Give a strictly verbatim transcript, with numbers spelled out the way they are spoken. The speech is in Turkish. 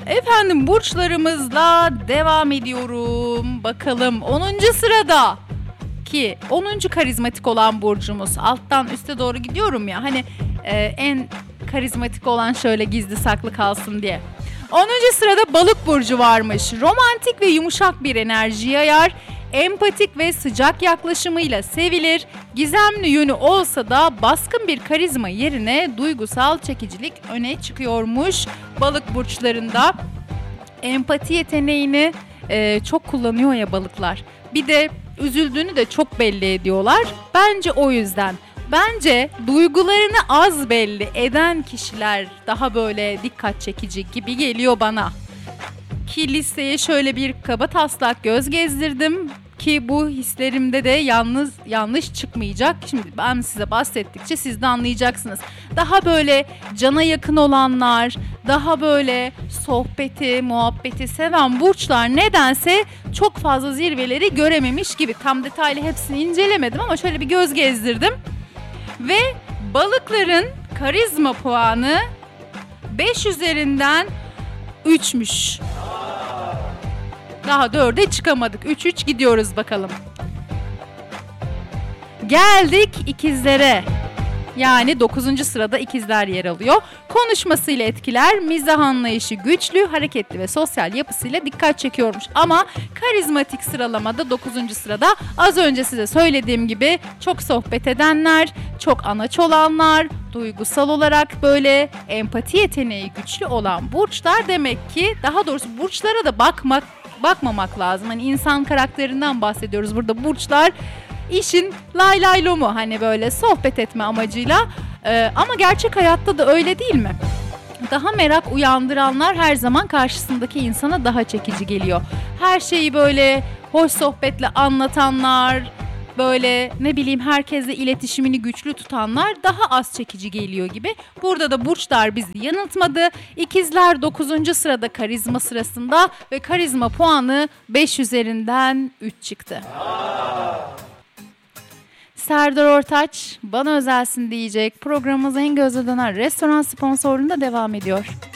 Efendim burçlarımızla devam ediyorum. Bakalım onuncu sırada ki onuncu karizmatik olan burcumuz. Alttan üste doğru gidiyorum ya hani e, en karizmatik olan şöyle gizli saklı kalsın diye. onuncu sırada balık burcu varmış. Romantik ve yumuşak bir enerji yayar. Empatik ve sıcak yaklaşımıyla sevilir. Gizemli yönü olsa da baskın bir karizma yerine duygusal çekicilik öne çıkıyormuş. Balık burçlarında empati yeteneğini e, çok kullanıyor ya balıklar. Bir de üzüldüğünü de çok belli ediyorlar. Bence o yüzden. Bence duygularını az belli eden kişiler daha böyle dikkat çekici gibi geliyor bana. Ki listeye şöyle bir kabataslak göz gezdirdim ki bu hislerimde de yalnız yanlış çıkmayacak. Şimdi ben size bahsettikçe siz de anlayacaksınız. Daha böyle cana yakın olanlar, daha böyle sohbeti, muhabbeti seven burçlar nedense çok fazla zirveleri görememiş gibi. Tam detaylı hepsini incelemedim ama şöyle bir göz gezdirdim. Ve balıkların karizma puanı beş üzerinden üçmüş. Daha dörde çıkamadık. üç üç gidiyoruz bakalım. Geldik ikizlere. Yani dokuzuncu sırada ikizler yer alıyor. Konuşmasıyla etkiler, mizah anlayışı güçlü, hareketli ve sosyal yapısıyla dikkat çekiyormuş. Ama karizmatik sıralamada dokuzuncu sırada az önce size söylediğim gibi çok sohbet edenler, çok anaç olanlar, duygusal olarak böyle empati yeteneği güçlü olan burçlar demek ki, daha doğrusu burçlara da bakmak bakmamak lazım. Hani insan karakterinden bahsediyoruz burada. Burçlar işin lay lay lomu, hani böyle sohbet etme amacıyla. Ee, ama gerçek hayatta da öyle değil mi? Daha merak uyandıranlar her zaman karşısındaki insana daha çekici geliyor. Her şeyi böyle hoş sohbetle anlatanlar, böyle ne bileyim herkesle iletişimini güçlü tutanlar daha az çekici geliyor gibi. Burada da burçlar bizi yanıltmadı. İkizler dokuzuncu sırada karizma sırasında ve karizma puanı beş üzerinden üç çıktı. Serdar Ortaç, Bana Özelsin diyecek programımız en gözde dönen restoran sponsorluğunda devam ediyor.